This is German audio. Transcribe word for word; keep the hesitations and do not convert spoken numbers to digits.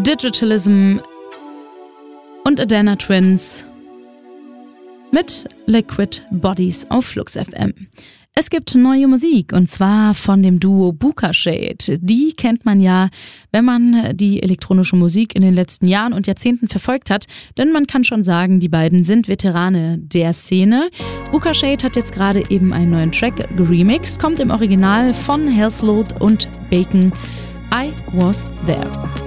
Digitalism und Adana Twins mit Liquid Bodies auf Flux F M. Es gibt neue Musik und zwar von dem Duo Buka Shade. Die kennt man ja, wenn man die elektronische Musik in den letzten Jahren und Jahrzehnten verfolgt hat, denn man kann schon sagen, die beiden sind Veterane der Szene. Buka Shade hat jetzt gerade eben einen neuen Track geremixed, kommt im Original von Hellslot und Bacon. I Was There.